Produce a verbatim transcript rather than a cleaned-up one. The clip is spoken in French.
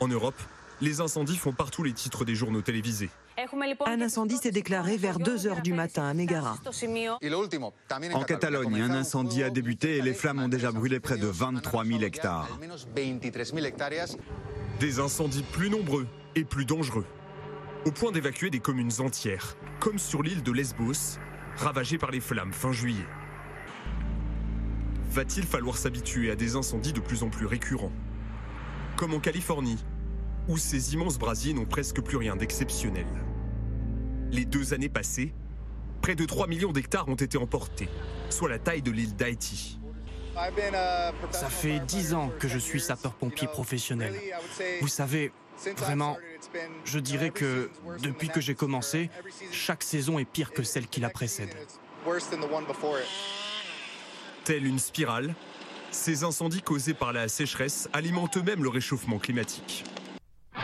En Europe, les incendies font partout les titres des journaux télévisés. Un incendie s'est déclaré vers deux heures du matin à Mégara. En Catalogne, un incendie a débuté et les flammes ont déjà brûlé près de vingt-trois mille hectares. Des incendies plus nombreux et plus dangereux, au point d'évacuer des communes entières, comme sur l'île de Lesbos, ravagée par les flammes fin juillet. Va-t-il falloir s'habituer à des incendies de plus en plus récurrents? Comme en Californie, où ces immenses brasiers n'ont presque plus rien d'exceptionnel. Les deux années passées, près de trois millions d'hectares ont été emportés, soit la taille de l'île d'Haïti. Ça fait dix ans que je suis sapeur-pompier professionnel. Vous savez, vraiment, je dirais que depuis que j'ai commencé, chaque saison est pire que celle qui la précède. Telle une spirale, ces incendies causés par la sécheresse alimentent eux-mêmes le réchauffement climatique.